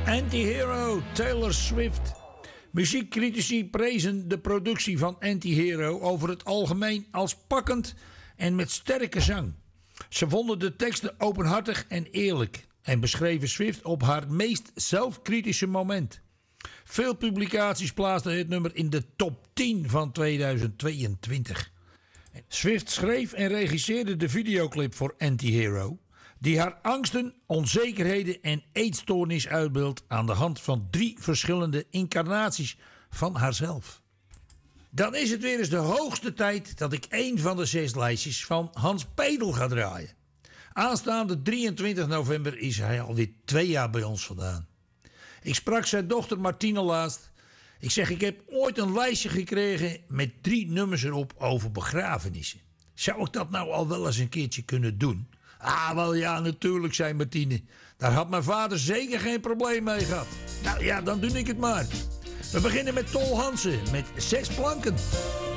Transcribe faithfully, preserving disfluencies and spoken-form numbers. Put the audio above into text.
Anti-Hero, Taylor Swift. Muziekcritici prezen de productie van Anti-Hero over het algemeen als pakkend en met sterke zang. Ze vonden de teksten openhartig en eerlijk en beschreven Swift op haar meest zelfkritische moment. Veel publicaties plaatsten het nummer in de top tien van tweeduizend tweeëntwintig. Swift schreef en regisseerde de videoclip voor Anti-Hero, die haar angsten, onzekerheden en eetstoornis uitbeeldt aan de hand van drie verschillende incarnaties van haarzelf. Dan is het weer eens de hoogste tijd dat ik één van de zes lijstjes van Hans Pedel ga draaien. Aanstaande drieëntwintig november is hij alweer twee jaar bij ons vandaan. Ik sprak zijn dochter Martine laatst. Ik zeg, ik heb ooit een lijstje gekregen met drie nummers erop over begrafenissen. Zou ik dat nou al wel eens een keertje kunnen doen? Ah, wel ja, natuurlijk, zei Martine. Daar had mijn vader zeker geen probleem mee gehad. Nou ja, dan doe ik het maar. We beginnen met Tol Hansen met Zes Planken.